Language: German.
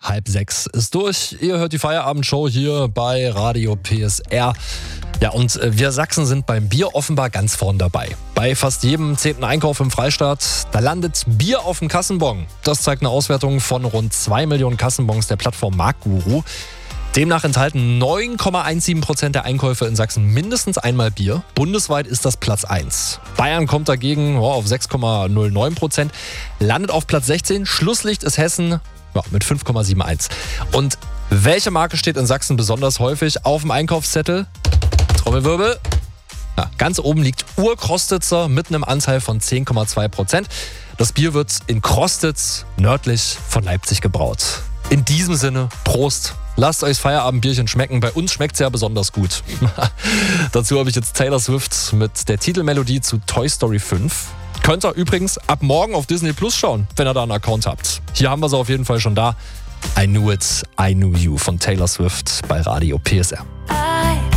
5:30 ist durch. Ihr hört die Feierabendshow hier bei Radio PSR. Ja, und wir Sachsen sind beim Bier offenbar ganz vorn dabei. Bei fast jedem 10. Einkauf im Freistaat, da landet Bier auf dem Kassenbon. Das zeigt eine Auswertung von rund 2 Millionen Kassenbons der Plattform Marktguru. Demnach enthalten 9,17% der Einkäufe in Sachsen mindestens einmal Bier. Bundesweit ist das Platz 1. Bayern kommt dagegen auf 6,09%, landet auf Platz 16. Schlusslicht ist Hessen mit 5,71. Und welche Marke steht in Sachsen besonders häufig auf dem Einkaufszettel? Trommelwirbel. Ganz oben liegt Urkrostitzer mit einem Anteil von 10,2%. Das Bier wird in Krostitz nördlich von Leipzig gebraut. In diesem Sinne, Prost. Lasst euch das Feierabendbierchen schmecken. Bei uns schmeckt es ja besonders gut. Dazu habe ich jetzt Taylor Swift mit der Titelmelodie zu Toy Story 5. Könnt ihr übrigens ab morgen auf Disney Plus schauen, wenn ihr da einen Account habt. Hier haben wir sie auf jeden Fall schon da. I Knew It, I Knew You von Taylor Swift bei Radio PSR.